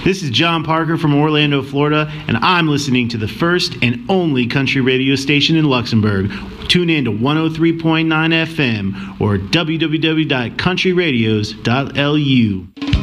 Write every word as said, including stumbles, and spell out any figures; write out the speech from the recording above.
This is John Parker from Orlando, Florida, and I'm listening to the first and only country radio station in Luxembourg. Tune in to one oh three point nine F M or w w w dot country radios dot l u.